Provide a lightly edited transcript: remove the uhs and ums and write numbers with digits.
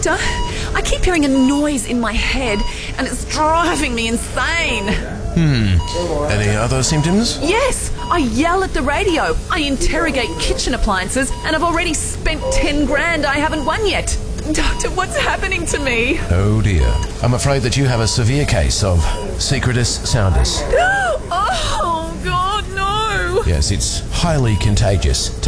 Doctor, I keep hearing a noise in my head and it's driving me insane. Any other symptoms? Yes, I yell at the radio, I interrogate kitchen appliances, and I've already spent 10 grand I haven't won yet. Doctor, what's happening to me? Oh dear. I'm afraid that you have a severe case of secretus soundus. Oh, God, no! Yes, it's highly contagious.